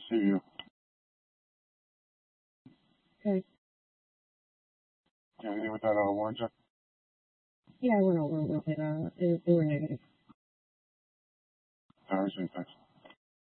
see you. Okay. Anything with that warrant check? Yeah, I went over it with it. They were negative.